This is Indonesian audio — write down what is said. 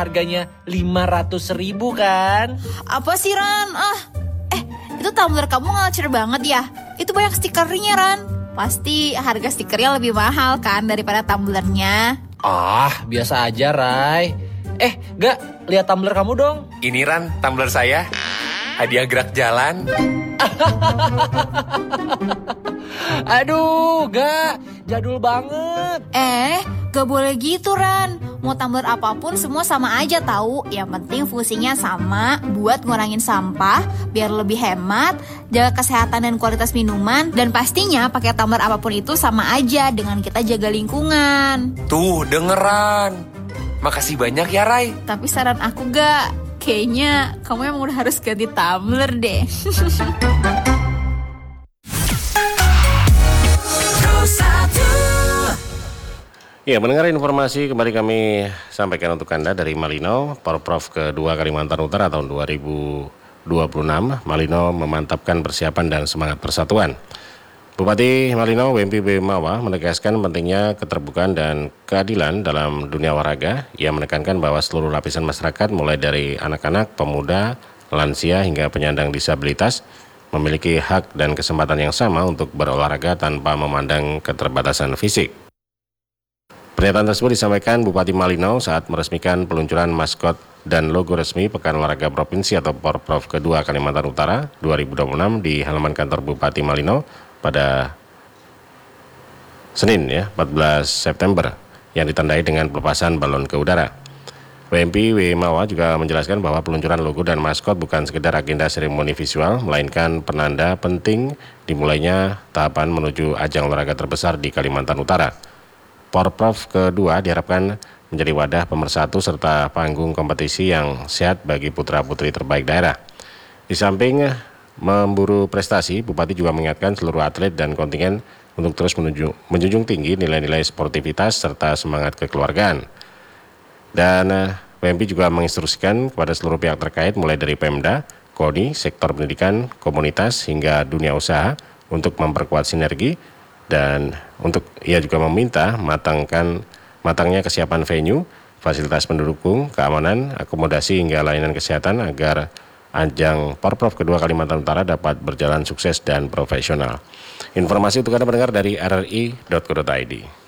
harganya 500.000 kan? Apa sih Ran? Itu tumbler kamu ngelcer banget ya? Itu banyak stikernya Ran. Pasti harga stikernya lebih mahal kan daripada tumblernya. Biasa aja Rai. Gak, lihat tumbler kamu dong. Ini Ran, tumbler saya. Hadiah gerak jalan. Aduh, gak, jadul banget. Gak boleh gitu Ran. Mau tumbler apapun semua sama aja tahu. Yang penting fungsinya sama, buat ngurangin sampah, biar lebih hemat, jaga kesehatan dan kualitas minuman, dan pastinya pakai tumbler apapun itu sama aja dengan kita jaga lingkungan. Tuh, dengeran. Makasih banyak ya Rai. Tapi saran aku gak, kayaknya kamu emang udah harus ganti tumbler deh. Ya, mendengar informasi kembali kami sampaikan untuk Anda dari Malino, Porprov kedua Kalimantan Utara tahun 2026. Malino memantapkan persiapan dan semangat persatuan. Bupati Malino, Wempi Mawa, menegaskan pentingnya keterbukaan dan keadilan dalam dunia olahraga. Ia menekankan bahwa seluruh lapisan masyarakat, mulai dari anak-anak, pemuda, lansia hingga penyandang disabilitas, memiliki hak dan kesempatan yang sama untuk berolahraga tanpa memandang keterbatasan fisik. Pernyataan tersebut disampaikan Bupati Malino saat meresmikan peluncuran maskot dan logo resmi Pekan Olahraga Provinsi atau Porprov kedua Kalimantan Utara 2026 di halaman kantor Bupati Malino pada Senin 14 September yang ditandai dengan pelepasan balon ke udara. WMP Mawa juga menjelaskan bahwa peluncuran logo dan maskot bukan sekedar agenda seremoni visual, melainkan penanda penting dimulainya tahapan menuju ajang olahraga terbesar di Kalimantan Utara. Porprov kedua diharapkan menjadi wadah pemersatu serta panggung kompetisi yang sehat bagi putra-putri terbaik daerah. Di samping memburu prestasi, Bupati juga mengingatkan seluruh atlet dan kontingen untuk terus menjunjung tinggi nilai-nilai sportivitas serta semangat kekeluargaan. Dan WMP juga menginstruksikan kepada seluruh pihak terkait mulai dari Pemda, KONI, sektor pendidikan, komunitas hingga dunia usaha untuk memperkuat sinergi. Dan ia juga meminta matangnya kesiapan venue, fasilitas pendukung, keamanan, akomodasi hingga layanan kesehatan agar ajang Porprov kedua Kalimantan Utara dapat berjalan sukses dan profesional. Informasi untuk Anda pendengar dari rri.co.id.